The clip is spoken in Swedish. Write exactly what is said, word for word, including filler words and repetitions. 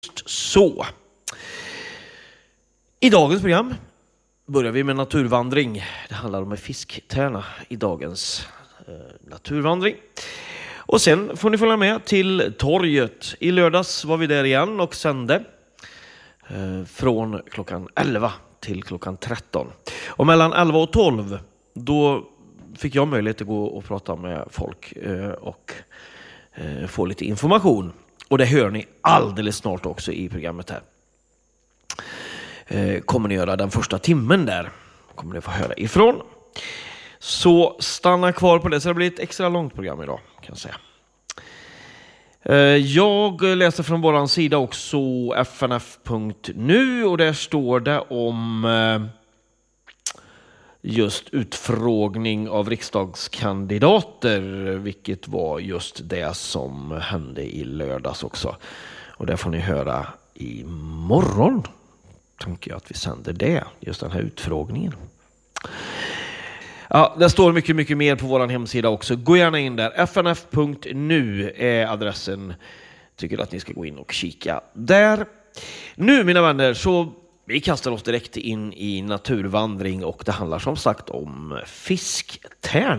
Så. I dagens program börjar vi med naturvandring. Det handlar om en fisktärna i dagens eh, naturvandring. Och sen får ni följa med till torget. I lördags var vi där igen och sände eh, från klockan elva till klockan tretton. Och mellan elva och tolv då fick jag möjlighet att gå och prata med folk eh, och eh, få lite information. Och det hör ni alldeles snart också i programmet här. Eh, kommer ni göra den första timmen där. Kommer ni få höra ifrån. Så stanna kvar på det. Så det blir ett extra långt program idag kan jag säga. Eh, jag läser från våran sida också f n f punkt n u och där står det om eh, just utfrågning av riksdagskandidater, vilket var just det som hände i lördags också. Och det får ni höra imorgon. Tänker jag att vi sänder det, just den här utfrågningen. Ja, det står mycket, mycket mer på vår hemsida också. Gå gärna in där. f n f punkt n u är adressen. Tycker att ni ska gå in och kika där. Nu, mina vänner, så vi kastar oss direkt in i naturvandring och det handlar som sagt om fisktärna.